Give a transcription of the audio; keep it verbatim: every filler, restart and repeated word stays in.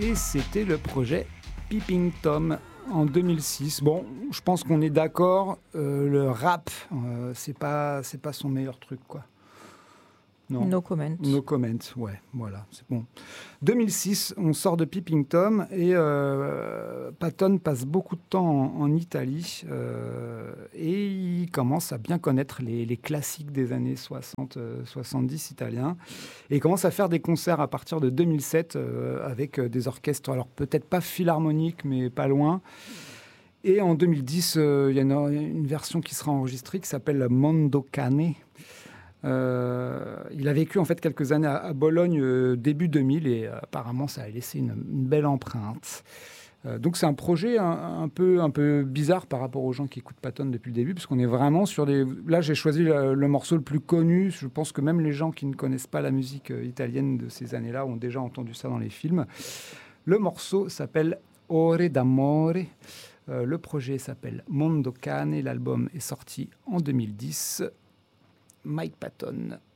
et c'était le projet Peeping Tom en deux mille six. Bon, je pense qu'on est d'accord, euh, le rap, euh, c'est pas, c'est pas son meilleur truc, quoi. Non. No comment. No comment, ouais, voilà, c'est bon. deux mille six, on sort de Peeping Tom et euh, Patton passe beaucoup de temps en, en Italie euh, et il commence à bien connaître les, les classiques des années soixante soixante-dix italiens et il commence à faire des concerts à partir de deux mille sept euh, avec des orchestres, alors peut-être pas philharmoniques, mais pas loin. Et en deux mille dix, euh, il y a une, une version qui sera enregistrée qui s'appelle Mondo Cane. Euh, il a vécu en fait quelques années à, à Bologne euh, début deux mille et euh, apparemment ça a laissé une, une belle empreinte. Euh, donc c'est un projet un, un, peu, un peu bizarre par rapport aux gens qui écoutent Patton depuis le début, parce qu'on est vraiment sur des... Là j'ai choisi le, le morceau le plus connu, je pense que même les gens qui ne connaissent pas la musique euh, italienne de ces années-là ont déjà entendu ça dans les films. Le morceau s'appelle Ore d'amore. Euh, le projet s'appelle Mondo Cane, l'album est sorti en deux mille dix. Mike Patton.